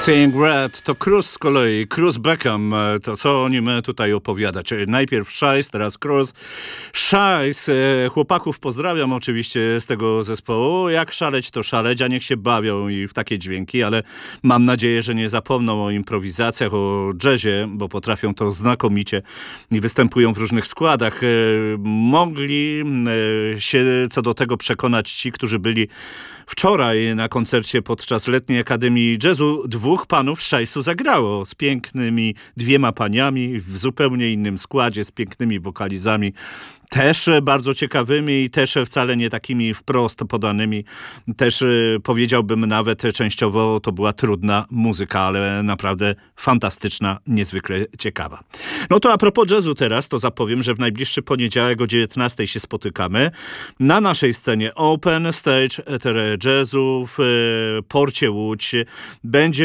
Seeing Red to Cruz z kolei, Cruz Beckham, to co o nim tutaj opowiadać. Najpierw Szajs, teraz Cruz. Szajs, chłopaków pozdrawiam oczywiście z tego zespołu. Jak szaleć to szaleć, a niech się bawią i w takie dźwięki, ale mam nadzieję, że nie zapomną o improwizacjach, o jazzie, bo potrafią to znakomicie i występują w różnych składach. Mogli się co do tego przekonać ci, którzy byli wczoraj na koncercie podczas Letniej Akademii Jazzu. Dwóch panów z Szajsu zagrało z pięknymi dwiema paniami w zupełnie innym składzie, z pięknymi wokalizami. Też bardzo ciekawymi i też wcale nie takimi wprost podanymi. Też powiedziałbym nawet częściowo to była trudna muzyka, ale naprawdę fantastyczna, niezwykle ciekawa. No to a propos jazzu teraz, to zapowiem, że w najbliższy poniedziałek o 19 się spotykamy na naszej scenie Open Stage Etere Jazzu w Porcie Łódź. Będzie